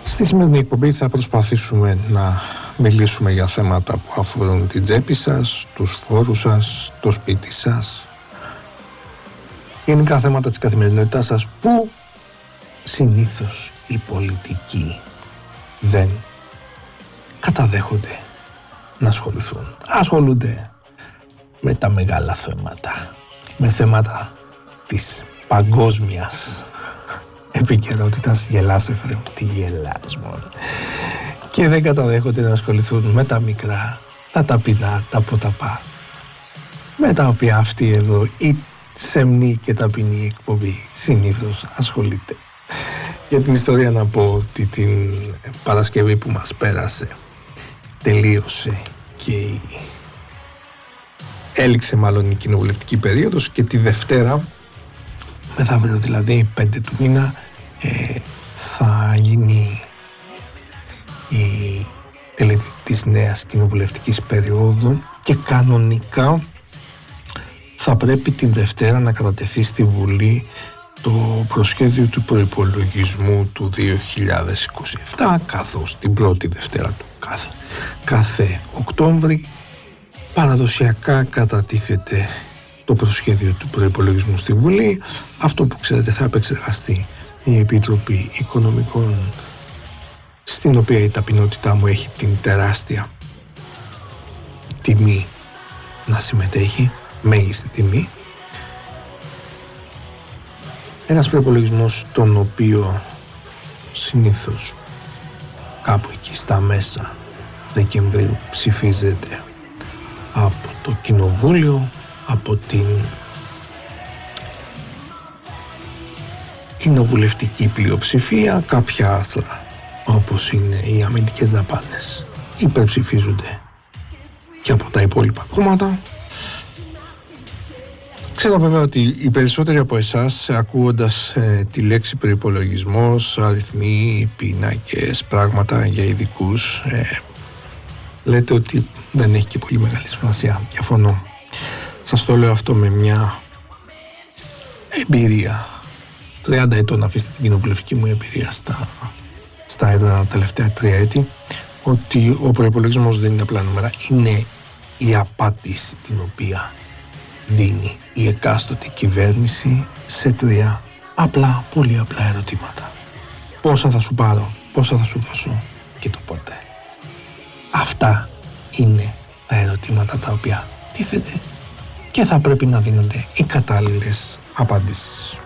Στη σημερινή εκπομπή θα προσπαθήσουμε να μιλήσουμε για θέματα που αφορούν την τσέπη σας, τους φόρους σας, το σπίτι σας, γενικά θέματα της καθημερινότητάς σας που συνήθως οι πολιτικοί δεν καταδέχονται να ασχοληθούν. Ασχολούνται με τα μεγάλα θέματα, με θέματα της παγκόσμιας επικαιρότητας. Γελάς, Εφραίμ, τι γελάς μόνο. Και δεν καταδέχονται να ασχοληθούν με τα μικρά, τα ταπεινά, τα ποταπά, με τα οποία αυτή εδώ η σεμνή και ταπεινή εκπομπή συνήθως ασχολείται. Για την ιστορία να πω ότι την Παρασκευή που μας πέρασε τελείωσε και έληξε μάλλον η κοινοβουλευτική περίοδος, και τη Δευτέρα, μεθαύριο δηλαδή 5 του μήνα, θα γίνει η τελετή της νέας κοινοβουλευτικής περίοδου και κανονικά θα πρέπει την Δευτέρα να κατατεθεί στη Βουλή το προσχέδιο του προϋπολογισμού του 2027, καθώς την πρώτη Δευτέρα του κάθε Οκτώβρη παραδοσιακά κατατίθεται το προσχέδιο του προϋπολογισμού στη Βουλή. Αυτό που ξέρετε θα επεξεργαστεί η Επιτροπή Οικονομικών, στην οποία η ταπεινότητά μου έχει την τεράστια τιμή να συμμετέχει, μέγιστη τιμή. Ένας προϋπολογισμός τον οποίο συνήθως κάπου εκεί στα μέσα Δεκεμβρίου ψηφίζεται από το Κοινοβούλιο, από την κοινοβουλευτική πλειοψηφία. Κάποια άρθρα, όπως είναι οι αμυντικές δαπάνες, υπερψηφίζονται και από τα υπόλοιπα κόμματα. Ξέρω βέβαια ότι οι περισσότεροι από εσάς, ακούγοντας τη λέξη προϋπολογισμός, αριθμοί, πίνακες, πράγματα για ειδικούς, λέτε ότι δεν έχει και πολύ μεγάλη σημασία. Διαφωνώ. Σας το λέω αυτό με μια εμπειρία 30 ετών, αφήστε την κοινοβουλευτική μου εμπειρία στα τελευταία 3 έτη, ότι ο προϋπολογισμός δεν είναι απλά νούμερα, είναι η απάντηση την οποία δίνει η εκάστοτε κυβέρνηση σε 3 απλά, πολύ απλά ερωτήματα. Πόσα θα σου πάρω, πόσα θα σου δώσω και το πότε. Αυτά είναι τα ερωτήματα τα οποία τίθεται και θα πρέπει να δίνονται οι κατάλληλες απαντήσεις.